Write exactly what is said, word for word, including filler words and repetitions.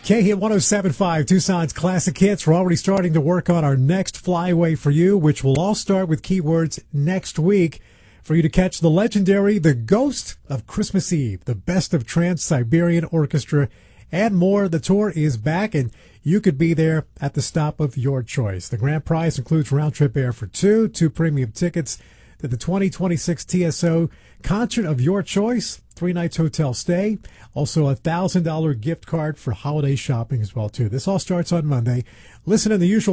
K-Hit one oh seven point five, Tucson's Classic Hits. We're already starting to work on our next flyaway for you, which will all start with keywords next week for you to catch the legendary The Ghost of Christmas Eve, the best of Trans-Siberian Orchestra, and more. The tour is back, and you could be there at the stop of your choice. The grand prize includes round-trip air for two, two premium tickets to the twenty twenty-six T S O concert of your choice, three nights hotel stay, also a one thousand dollars gift card for holiday shopping as well, too. This all starts on Monday. Listen in the usual